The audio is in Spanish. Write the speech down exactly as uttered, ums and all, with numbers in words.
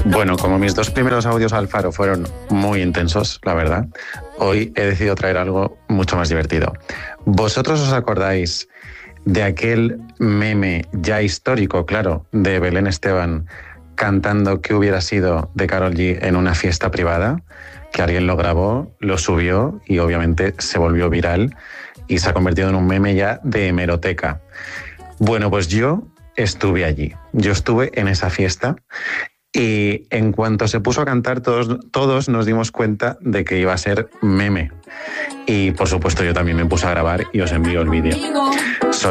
Bueno, como mis dos primeros audios al Faro fueron muy intensos, la verdad, hoy he decidido traer algo mucho más divertido. ¿Vosotros os acordáis de aquel meme ya histórico, claro, de Belén Esteban cantando ¿Qué hubiera sido de Karol G en una fiesta privada? Que alguien lo grabó, lo subió y obviamente se volvió viral y se ha convertido en un meme ya de hemeroteca. Bueno, pues yo estuve allí, yo estuve en esa fiesta y en cuanto se puso a cantar todos, todos nos dimos cuenta de que iba a ser meme. Y por supuesto yo también me puse a grabar y os envío el vídeo.